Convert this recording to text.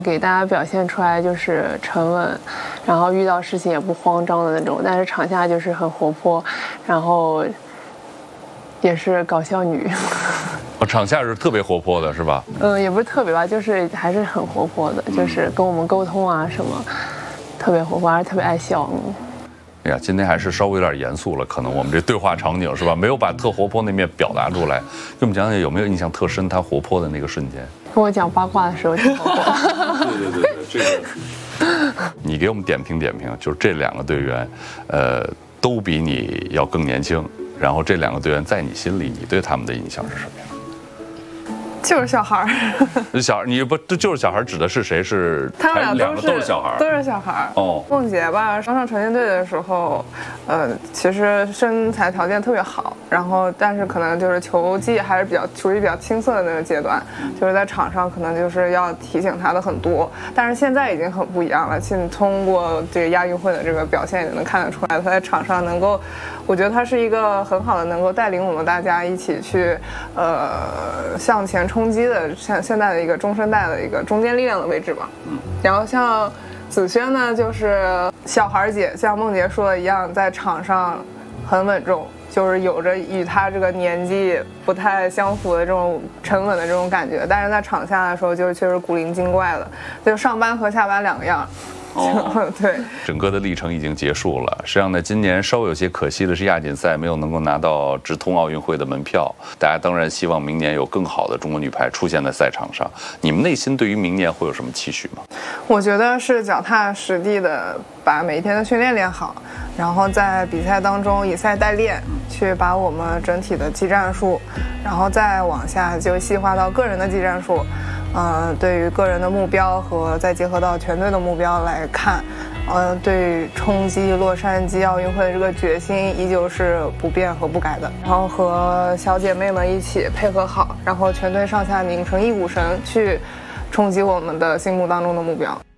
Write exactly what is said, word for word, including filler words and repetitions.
给大家表现出来就是沉稳，然后遇到事情也不慌张的那种，但是场下就是很活泼，然后也是搞笑女。 场下是特别活泼的，是吧？ 嗯，也不是特别吧，就是还是很活泼的，就是跟我们沟通啊什么，特别活泼，还是特别爱笑。嗯。 哎呀，今天还是稍微有点严肃了，可能我们这对话场景是吧，没有把特活泼那面表达出来。给我们讲讲有没有印象特深他活泼的那个瞬间？ 跟我讲八卦的时候挺活泼。 对对对对，这个。你给我们点评点评，就是这两个队员，呃，都比你要更年轻，然后这两个队员在你心里，你对他们的印象是什么呀？ 就是小孩儿， 小孩，你不就是小孩？指的是谁？是他们俩两个都是都是小孩， 都是小孩。哦，梦洁吧，刚上成年队的时候，呃，其实身材条件特别好，然后但是可能就是球技还是比较属于比较青涩的那个阶段，就是在场上可能就是要提醒他的很多，但是现在已经很不一样了。现通过这个亚运会的这个表现，也能看得出来，他在场上能够，我觉得他是一个很好的能够带领我们大家一起去，呃，向前冲击的，像现在的一个中生代的一个中坚力量的位置吧。嗯，然后像子轩呢，就是小孩姐，像梦洁说的一样，在场上很稳重，就是有着与他这个年纪不太相符的这种沉稳的这种感觉，但是在场下的时候，就是确实古灵精怪的，就上班和下班两个样。哦，对， 整个的历程已经结束了。实际上呢，今年稍微有些可惜的是亚锦赛没有能够拿到直通奥运会的门票。大家当然希望明年有更好的中国女排出现在赛场上。你们内心对于明年会有什么期许吗？ 我觉得是脚踏实地的把每一天的训练练好，然后在比赛当中以赛代练，去把我们整体的技战术，然后再往下就细化到个人的技战术。呃，对于个人的目标和再结合到全队的目标来看，呃，对冲击洛杉矶奥运会的这个决心依旧是不变和不改的。然后和小姐妹们一起配合好，然后全队上下拧成一股绳，去冲击我们的心目当中的目标。